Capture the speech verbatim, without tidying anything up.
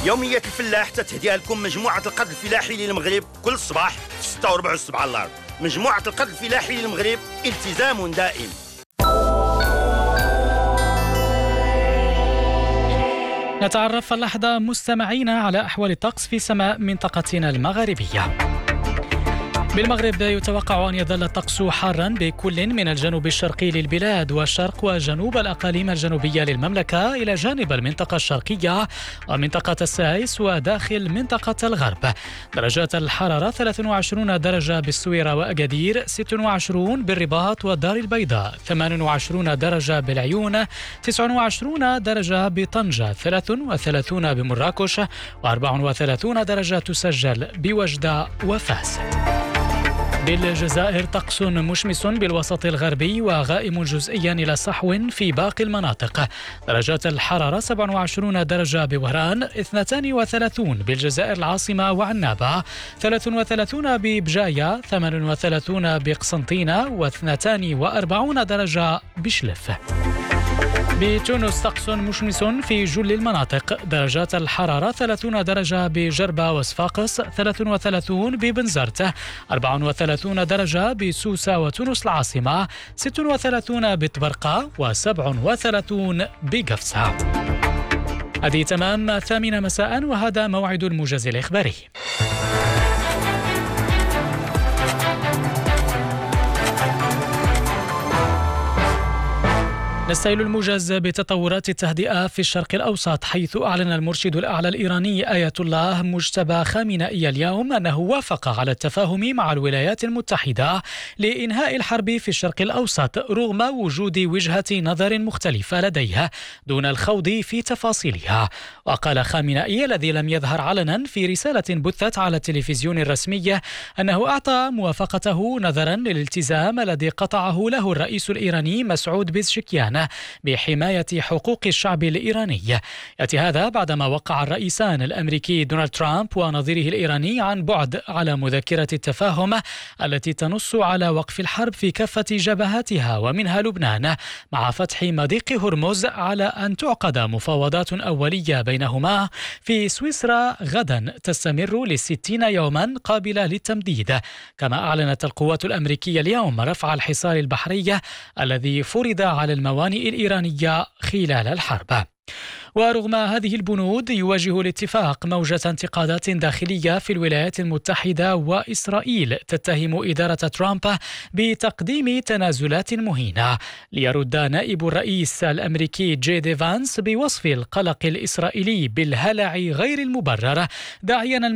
يومية الفلاح تتهديها لكم مجموعة القرض الفلاحي للمغرب كل صباح في ستة وربع الصبح على الأرض. مجموعة القرض الفلاحي للمغرب، التزام دائم. نتعرف اللحظة مستمعينا على أحوال الطقس في سماء منطقتنا المغربية. بالمغرب يتوقع أن يظل الطقس حارا بكل من الجنوب الشرقي للبلاد والشرق وجنوب الأقاليم الجنوبية للمملكة إلى جانب المنطقة الشرقية ومنطقة السايس وداخل منطقة الغرب. درجات الحرارة ثلاثة وعشرين درجة بالسويرة وأكادير، ستة وعشرين بالرباط والدار البيضاء، ثمانية وعشرين درجة بالعيون، تسعة وعشرين درجة بطنجة، ثلاثة وثلاثين بمراكش، وأربعة وثلاثين درجة تسجل بوجدة وفاس. بالجزائر طقس مشمس بالوسط الغربي وغائم جزئيا إلى صحو في باقي المناطق. درجات الحرارة سبعة وعشرين درجة بوهران، اثنتين وثلاثين بالجزائر العاصمة وعنابة، ثلاثة وثلاثين ببجاية، ثمانية وثلاثين بقسنطينة، واثنتين وأربعين درجة بشلف. بتونس طقس مشمس في جل المناطق. درجات الحرارة ثلاثين درجة بجربة وصفاقس، ثلاثة وثلاثين ببنزرت، أربعة وثلاثين درجة بسوسة وتونس العاصمة، ستة وثلاثين بطبرقة، وسبعة وثلاثين بقفصة. هذه تمام الثامنة مساء، وهذا موعد الموجز الإخباري. نستهل الموجز بتطورات التهدئة في الشرق الأوسط، حيث أعلن المرشد الأعلى الإيراني آية الله مجتبى خامنئي اليوم أنه وافق على التفاهم مع الولايات المتحدة لإنهاء الحرب في الشرق الأوسط رغم وجود وجهة نظر مختلفة لديه دون الخوض في تفاصيلها. وقال خامنئي الذي لم يظهر علنا في رسالة بثت على التلفزيون الرسمي أنه أعطى موافقته نظرا للالتزام الذي قطعه له الرئيس الإيراني مسعود بيزشكيان بحماية حقوق الشعب الإيراني. يأتي هذا بعدما وقع الرئيسان الأمريكي دونالد ترامب ونظيره الإيراني عن بعد على مذكرة التفاهم التي تنص على وقف الحرب في كافة جبهاتها ومنها لبنان، مع فتح مضيق هرمز، على أن تعقد مفاوضات أولية بينهما في سويسرا غدا تستمر لستين يوما قابلة للتمديد. كما أعلنت القوات الأمريكية اليوم رفع الحصار البحري الذي فرض على الموانئ الإيرانية خلال الحرب. ورغم هذه البنود يواجه الاتفاق موجة انتقادات داخلية في الولايات المتحدة وإسرائيل تتهم إدارة ترامب بتقديم تنازلات مهينة. ليرد نائب الرئيس الأمريكي جي دي فانس بوصف القلق الإسرائيلي بالهلع غير المبرر، داعيا